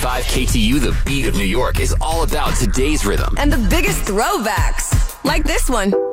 98.5 KTU, the beat of New York, is all about today's rhythm. And the biggest throwbacks, like this one.